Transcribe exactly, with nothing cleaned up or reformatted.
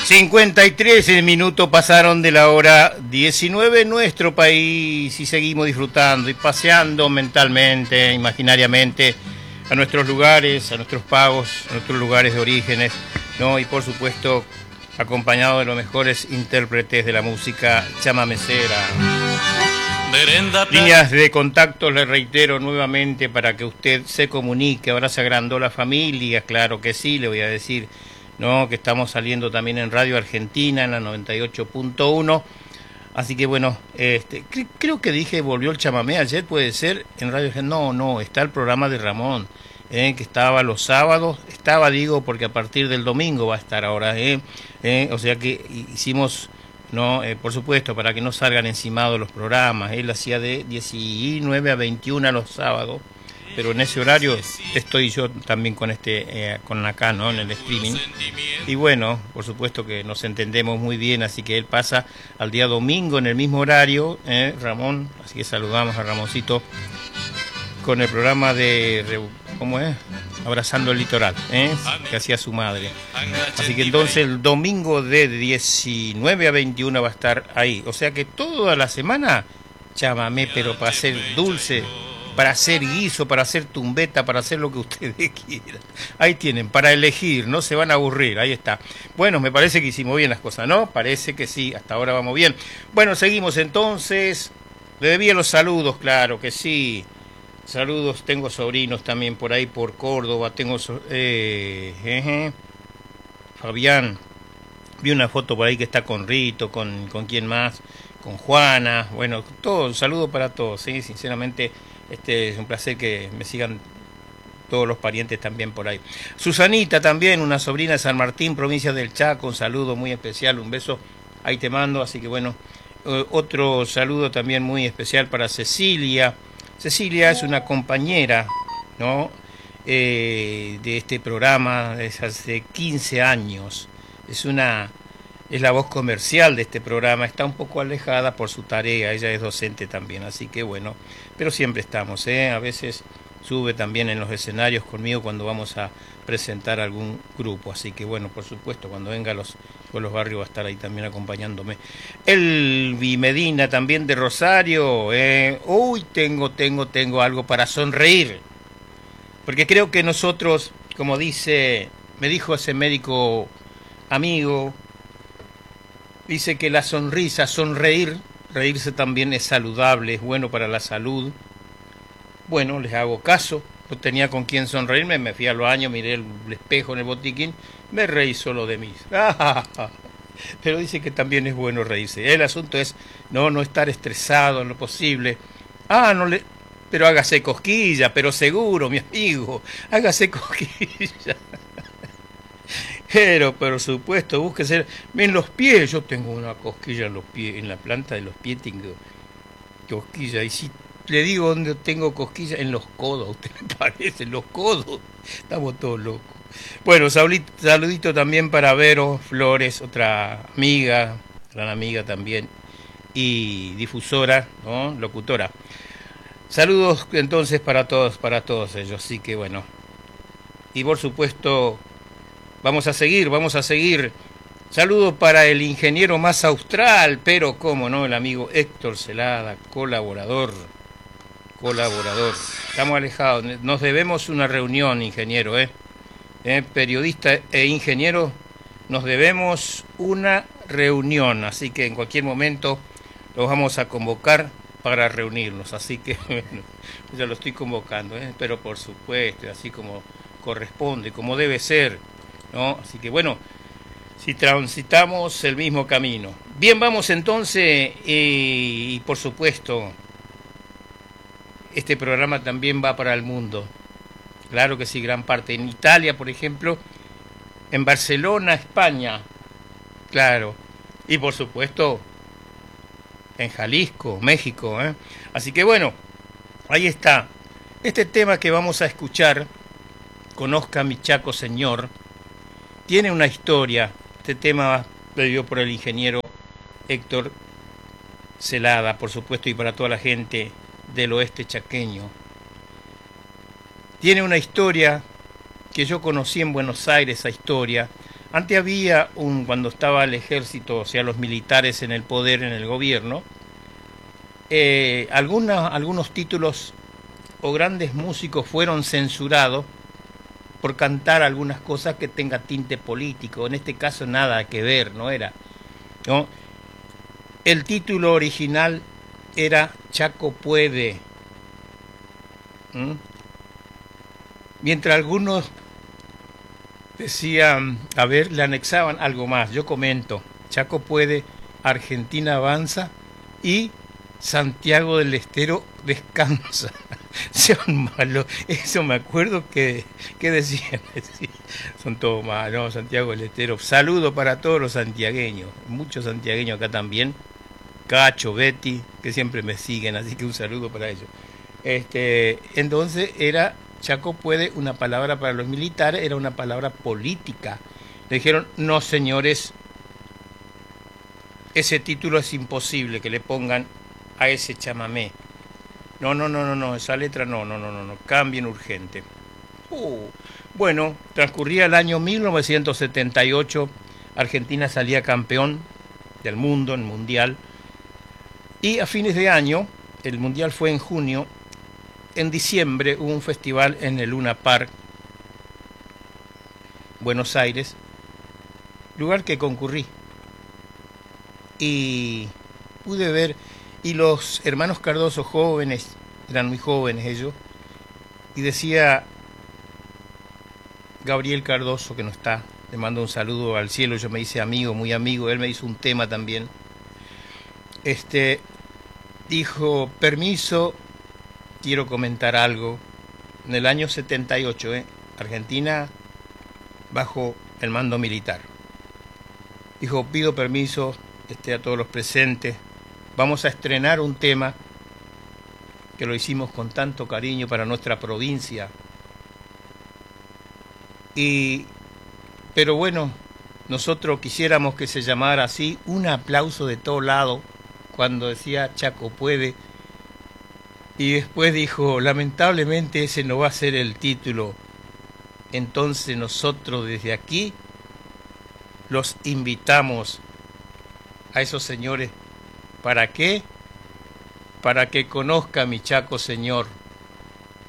cincuenta y tres minutos pasaron de la hora diecinueve en nuestro país y seguimos disfrutando y paseando mentalmente, imaginariamente a nuestros lugares, a nuestros pagos, a nuestros lugares de orígenes, ¿no? Y por supuesto acompañado de los mejores intérpretes de la música chamamecera. Líneas de contacto, le reitero nuevamente para que usted se comunique. Ahora se agrandó la familia, claro que sí, le voy a decir, ¿no? Que estamos saliendo también en Radio Argentina, en la noventa y ocho punto uno. Así que bueno, este, cre creo que dije volvió el chamamé ayer, puede ser, en Radio Argentina. No, no, está el programa de Ramón, eh, que estaba los sábados. Estaba, digo, porque a partir del domingo va a estar ahora. Eh, eh, o sea que hicimos... No, eh, por supuesto, para que no salgan encimados los programas. Él hacía de diecinueve a veintiuna los sábados, pero en ese horario estoy yo también con este, eh, con acá, ¿no? En el streaming. Y bueno, por supuesto que nos entendemos muy bien, así que él pasa al día domingo en el mismo horario, eh, Ramón, así que saludamos a Ramoncito con el programa de, ¿cómo es? Abrazando el litoral, ¿eh? Que hacía su madre. Así que entonces el domingo de diecinueve a veintiuna va a estar ahí. O sea que toda la semana, chamamé, pero para hacer dulce, para hacer guiso, para hacer tumbeta, para hacer lo que ustedes quieran. Ahí tienen, para elegir, no se van a aburrir, ahí está. Bueno, me parece que hicimos bien las cosas, ¿no? Parece que sí, hasta ahora vamos bien. Bueno, seguimos entonces. Le debía los saludos, claro que sí. Saludos, tengo sobrinos también por ahí, por Córdoba, tengo... So eh, eh, Fabián, vi una foto por ahí que está con Rito, con, con quién más, con Juana, bueno, todo, un saludo para todos, ¿sí? Sinceramente, este es un placer que me sigan todos los parientes también por ahí. Susanita también, una sobrina de San Martín, provincia del Chaco, un saludo muy especial, un beso, ahí te mando, así que bueno, eh, otro saludo también muy especial para Cecilia. Cecilia es una compañera, ¿no? Eh, de este programa desde hace quince años. Es una es la voz comercial de este programa. Está un poco alejada por su tarea. Ella es docente también, así que bueno. Pero siempre estamos, ¿eh? A veces sube también en los escenarios conmigo cuando vamos a presentar algún grupo. Así que bueno, por supuesto, cuando venga a los, a los barrios va a estar ahí también acompañándome. Elvi Medina también de Rosario. Eh. Uy, tengo, tengo, tengo algo para sonreír. Porque creo que nosotros, como dice, me dijo ese médico amigo, dice que la sonrisa, sonreír, reírse también es saludable, es bueno para la salud. Bueno, les hago caso, no tenía con quién sonreírme, me fui a los años, miré el espejo en el botiquín, me reí solo de mí. Pero dice que también es bueno reírse. El asunto es no, no estar estresado en lo posible. Ah, no le... Pero hágase cosquilla, pero seguro, mi amigo, hágase cosquilla. Pero, por supuesto, búsquese en los pies. Yo tengo una cosquilla en los pies, en la planta de los pies tengo cosquilla. Y si le digo dónde tengo cosquilla, en los codos, ¿a usted le parece? En los codos. Estamos todos locos. Bueno, saludito también para Vero Flores, otra amiga, gran amiga también, y difusora, ¿no? Locutora. Saludos entonces para todos, para todos ellos, así que bueno. Y por supuesto, vamos a seguir, vamos a seguir. Saludos para el ingeniero más austral, pero cómo no, el amigo Héctor Celada, colaborador, colaborador. Estamos alejados, nos debemos una reunión, ingeniero, ¿eh? ¿Eh? Periodista e ingeniero, nos debemos una reunión, así que en cualquier momento los vamos a convocar para reunirnos, así que bueno, ya lo estoy convocando, ¿eh? Pero por supuesto, así como corresponde, como debe ser, ¿no? Así que bueno, si transitamos el mismo camino. Bien, vamos entonces, y, y por supuesto, este programa también va para el mundo. Claro que sí, gran parte. En Italia, por ejemplo, en Barcelona, España, claro. Y por supuesto, en Jalisco, México, ¿eh? Así que bueno, ahí está. Este tema que vamos a escuchar, Conozca mi Chaco Señor, tiene una historia. Este tema lo dio por el ingeniero Héctor Celada, por supuesto, y para toda la gente del oeste chaqueño. Tiene una historia que yo conocí en Buenos Aires, esa historia, Antes había un, cuando estaba el ejército, o sea, los militares en el poder, en el gobierno, eh, alguna, algunos títulos o grandes músicos fueron censurados por cantar algunas cosas que tenga tinte político. En este caso nada que ver, no era, ¿no? El título original era Chaco puede. ¿Mm? Mientras algunos decían, a ver, le anexaban algo más. Yo comento, Chaco puede, Argentina avanza y Santiago del Estero descansa. Son malos. Eso me acuerdo que, que decían, decían. Son todos malos, Santiago del Estero. Saludo para todos los santiagueños. Muchos santiagueños acá también. Cacho, Betty, que siempre me siguen, así que un saludo para ellos. Este, entonces era, Chaco puede, una palabra para los militares, era una palabra política. Le dijeron, no señores, ese título es imposible que le pongan a ese chamamé. No, no, no, no, no, esa letra no, no, no, no, no, cambien urgente. Uh, bueno, transcurría el año mil novecientos setenta y ocho, Argentina salía campeón del mundo, en mundial, y a fines de año, el mundial fue en junio, en diciembre hubo un festival en el Luna Park, Buenos Aires, lugar que concurrí. Y pude ver, y los hermanos Cardoso jóvenes, eran muy jóvenes ellos, y decía Gabriel Cardoso, que no está, le mando un saludo al cielo, yo me hice amigo, muy amigo, él me hizo un tema también. Este, dijo, permiso, quiero comentar algo. En el año setenta y ocho, ¿eh? Argentina bajo el mando militar. Dijo, pido permiso este, a todos los presentes. Vamos a estrenar un tema que lo hicimos con tanto cariño para nuestra provincia. Y, pero bueno, nosotros quisiéramos que se llamara así, un aplauso de todo lado, cuando decía Chaco puede. Y después dijo, lamentablemente ese no va a ser el título. Entonces nosotros desde aquí los invitamos a esos señores. ¿Para qué? Para que conozca mi Chaco señor.